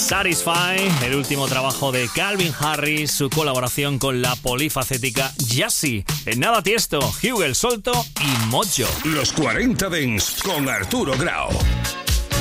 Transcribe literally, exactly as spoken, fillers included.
Satisfy, el último trabajo de Calvin Harris, su colaboración con la polifacética Yassi. En nada Tiesto, Hugel Solto y Mojo. Los cuarenta Dance con Arturo Grau.